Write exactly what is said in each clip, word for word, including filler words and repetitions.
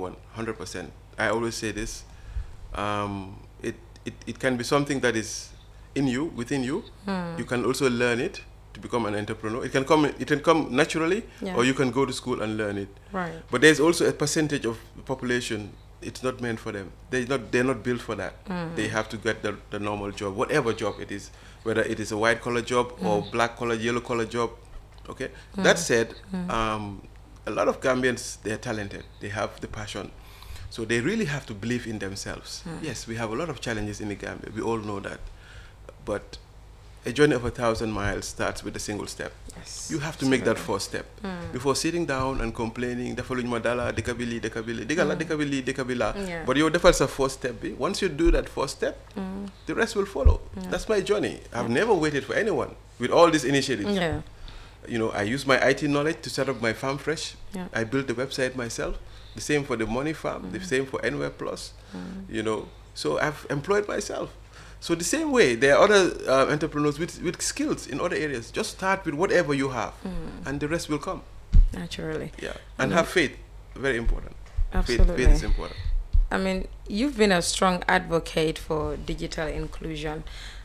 anyone, one hundred percent. I always say this. Um, it, it, it can be something that is in you, within you. Hmm. You can also learn it to become an entrepreneur. It can come, it can come naturally, Yeah. or you can go to school and learn it. Right. But there's also a percentage of the population, it's not meant for them. They're not, they're not built for that. Mm. They have to get the, the normal job, whatever job it is, whether it is a white collar job or black collar, yellow collar job. Okay. That said, um, a lot of Gambians, they're talented. They have the passion. So they really have to believe in themselves. Yes, we have a lot of challenges in the Gambia. We all know that. But a journey of a thousand miles starts with a single step. Yes. You have to make that first step. Before sitting down and complaining, the following madala, dekabili, dekabili, dekala, dekabili, dekabila. Yeah. But you that's a first step. Be. Once you do that first step, the rest will follow. That's my journey. I've never waited for anyone with all these initiatives. Yeah. You know, I use my I T knowledge to set up my Farm Fresh. Yeah. I built the website myself. The same for the Money Farm. The same for N W E Plus. You know, so I've employed myself. So the same way, there are other uh, entrepreneurs with, with skills in other areas. Just start with whatever you have, and the rest will come. Naturally. Yeah, and have faith. Very important. Absolutely. Faith, faith is important. I mean, you've been a strong advocate for digital inclusion.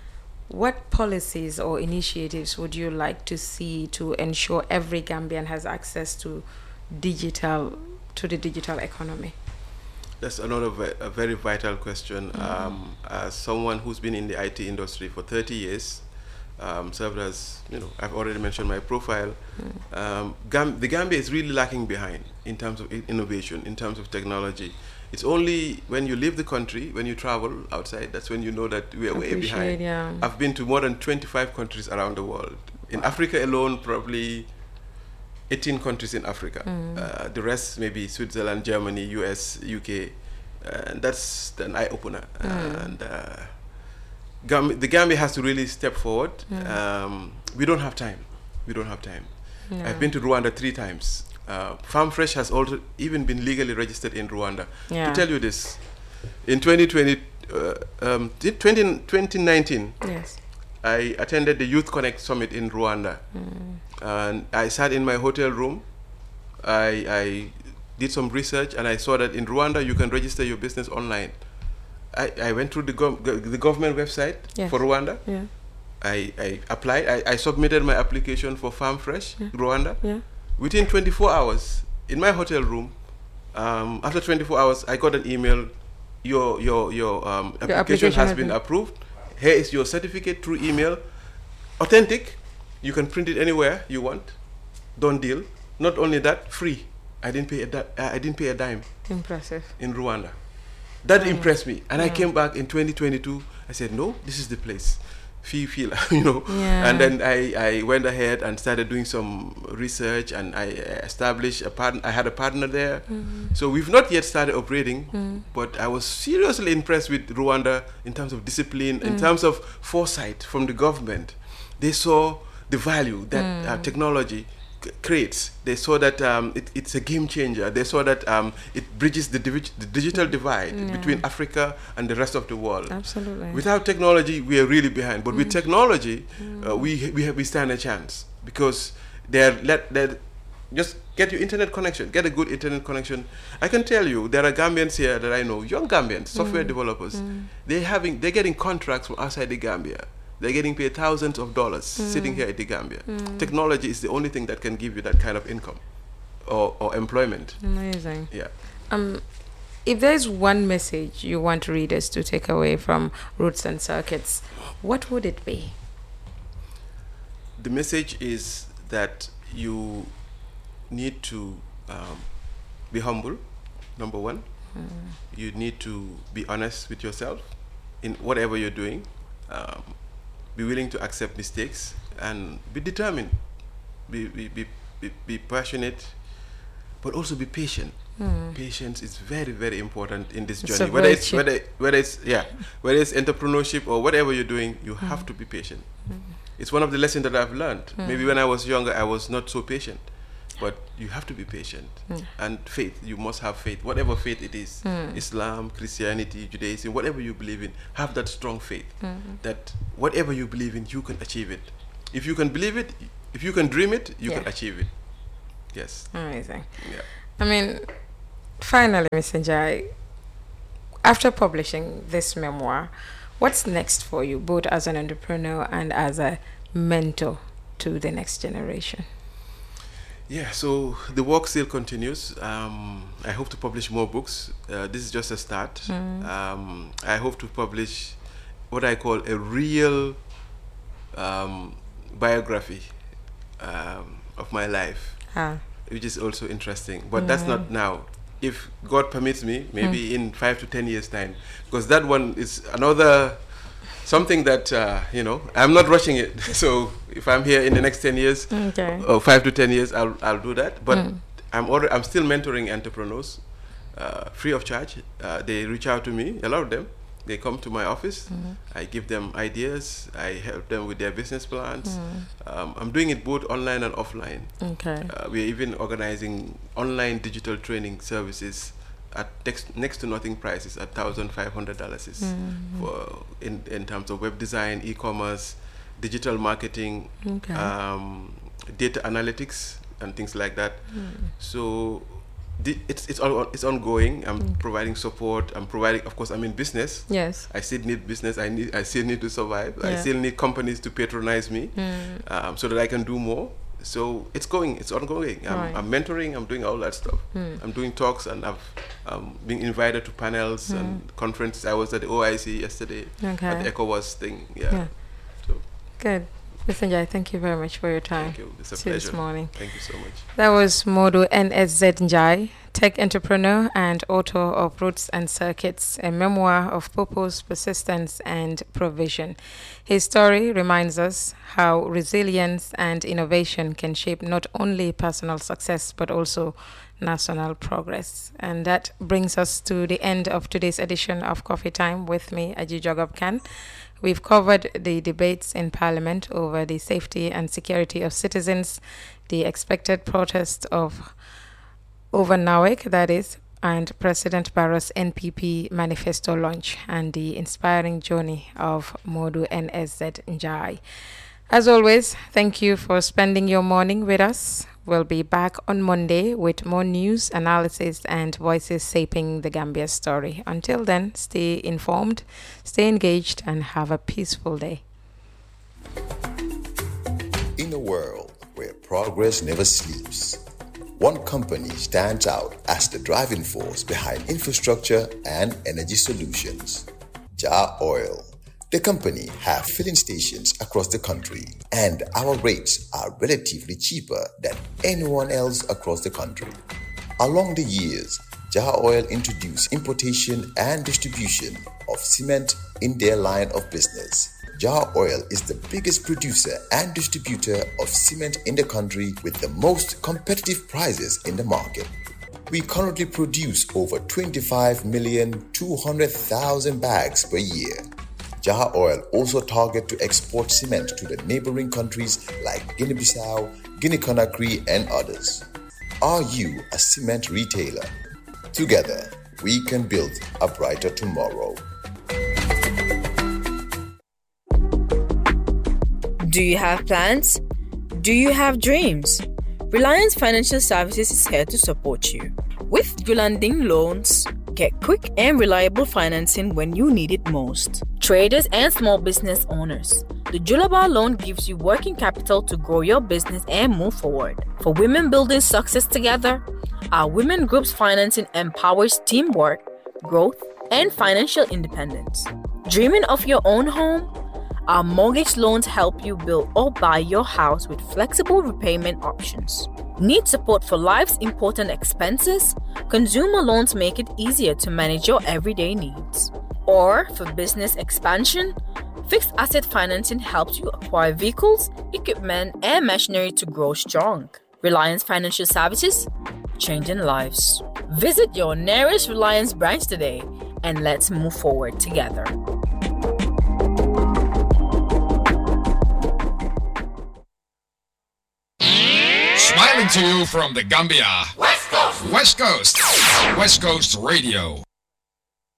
What policies or initiatives would you like to see to ensure every Gambian has access to digital, to the digital economy? That's another ve- a very vital question. Um, as someone who's been in the I T industry for thirty years, um, served as, you know, I've already mentioned my profile. Um, Gam- the Gambia is really lacking behind in terms of i- innovation, in terms of technology. It's only when you leave the country, when you travel outside, that's when you know that we are way Appreciate, behind. yeah. I've been to more than twenty-five countries around the world. In Africa alone, probably eighteen countries in Africa. Uh, the rest maybe Switzerland, Germany, U S, U K. Uh, and that's an eye-opener. And uh, Gam- the Gambia has to really step forward. Um, we don't have time. We don't have time. Yeah. I've been to Rwanda three times. Uh, Farm Fresh has also even been legally registered in Rwanda. Yeah. To tell you this, in twenty twenty, uh, um, twenty, twenty nineteen, Yes. I attended the Youth Connect Summit in Rwanda. And I sat in my hotel room. I, I did some research, and I saw that in Rwanda you can register your business online. I, I went through the, gov- go- the government website Yes. for Rwanda. Yeah. I, I applied. I, I submitted my application for Farm Fresh, Rwanda. Yeah. Within twenty-four hours, in my hotel room, um, after twenty-four hours, I got an email. Your your your um, application, application has has been been- approved. Here is your certificate through email, authentic. You can print it anywhere you want. Done deal. Not only that, free. I didn't pay a di- I didn't pay a dime Impressive. in Rwanda. That impressed me, and I came back in twenty twenty-two. I said, no, this is the place. Feel, feel, you know. Yeah. And then I, I went ahead and started doing some research, and I established a partner. I had a partner there. So we've not yet started operating, but I was seriously impressed with Rwanda in terms of discipline, in terms of foresight from the government. They saw the value that uh, technology c- creates. They saw that um, it, it's a game changer. They saw that um, it bridges the, divi- the digital divide between Africa and the rest of the world. Absolutely. Without technology, we are really behind. But with technology, uh, we we have, we stand a chance, because they're let they're, just get your internet connection, get a good internet connection. I can tell you, there are Gambians here that I know, young Gambians, software developers. They're having they're getting contracts from outside the Gambia. They're getting paid thousands of dollars sitting here at the Gambia. Technology is the only thing that can give you that kind of income or, or employment. Amazing. Yeah. Um, if there's one message you want readers to take away from Roots and Circuits, what would it be? The message is that you need to um, be humble, number one. You need to be honest with yourself in whatever you're doing. Um, be willing to accept mistakes, and be determined. Be, be, be, be, be passionate, but also be patient. Patience is very, very important in this It's journey. a Whether it's virtue. whether whether it's yeah, whether it's entrepreneurship or whatever you're doing, you have to be patient. It's one of the lessons that I've learned. Maybe when I was younger, I was not so patient, but you have to be patient. And faith, you must have faith, whatever faith it is, Islam, Christianity, Judaism, whatever you believe in, have that strong faith that whatever you believe in, you can achieve it. If you can believe it, if you can dream it, you can Yeah. achieve it. Yes. Amazing. Yeah. I mean, Finally, Mister Njai, after publishing this memoir, what's next for you, both as an entrepreneur and as a mentor to the next generation? Yeah, so the work still continues. Um, I hope to publish more books. Uh, this is just a start. Mm. Um, I hope to publish what I call a real um, biography um, of my life, ah. which is also interesting. But mm. that's not now. If God permits me, maybe mm. in five to ten years' time, because that one is another something that uh, you know, I'm not rushing it. So if I'm here in the next ten years, okay. or five to ten years, I'll I'll do that. But mm. I'm already, I'm still mentoring entrepreneurs, uh, free of charge. Uh, they reach out to me. A lot of them, they come to my office. Mm. I give them ideas. I help them with their business plans. Mm. Um, I'm doing it both online and offline. Okay. Uh, we're even organizing online digital training services at next, next to nothing prices at one thousand five hundred dollars mm-hmm. for in, in terms of web design, e-commerce, digital marketing, okay. um, data analytics, and things like that. Mm. So the, it's it's all, it's ongoing. I'm mm. providing support. I'm providing, of course, I'm in business. Yes. I still need business. I need. I still need to survive. Yeah. I still need companies to patronize me, mm. um, so that I can do more. So it's going, it's ongoing. I'm, right. I'm mentoring, I'm doing all that stuff. Mm. I'm doing talks, and I've um, been invited to panels mm. and conferences. I was at the O I C yesterday, okay. at the ECOWAS thing. Yeah. yeah. So. Good. Mister Njai, thank you very much for your time. Thank you. It's a pleasure. This morning. Thank you so much. That was Modu N S Z Njai, tech entrepreneur and author of Roots and Circuits, a memoir of purpose, persistence, and provision. His story reminds us how resilience and innovation can shape not only personal success, but also national progress. And that brings us to the end of today's edition of Coffee Time with me, Aji Jogob Khan. We've covered the debates in Parliament over the safety and security of citizens, the expected protest of over NAWEC, that is, and President Barrow's N P P manifesto launch, and the inspiring journey of Modu N S Z Njai. As always, thank you for spending your morning with us. We'll be back on Monday with more news, analysis, and voices shaping the Gambia story. Until then, stay informed, stay engaged, and have a peaceful day. In a world where progress never sleeps, one company stands out as the driving force behind infrastructure and energy solutions. Jar Oil. The company have filling stations across the country, and our rates are relatively cheaper than anyone else across the country. Along the years, Jar Oil introduced importation and distribution of cement in their line of business. Jar Oil is the biggest producer and distributor of cement in the country with the most competitive prices in the market. We currently produce over twenty-five million two hundred thousand bags per year. Jar Oil also target to export cement to the neighboring countries like Guinea-Bissau, Guinea-Conakry, and others. Are you a cement retailer? Together, we can build a brighter tomorrow. Do you have plans? Do you have dreams? Reliance Financial Services is here to support you. With Yulanding Loans, get quick and reliable financing when you need it most. Traders and small business owners, the Julaba loan gives you working capital to grow your business and move forward. For women building success together, our women group's financing empowers teamwork, growth, and financial independence. Dreaming of your own home? Our mortgage loans help you build or buy your house with flexible repayment options. Need support for life's important expenses? Consumer loans make it easier to manage your everyday needs. Or for business expansion? Fixed asset financing helps you acquire vehicles, equipment, and machinery to grow strong. Reliance Financial Services, changing lives. Visit your nearest Reliance branch today and let's move forward together. Smiling to you from the Gambia. West Coast. West Coast. West Coast Radio.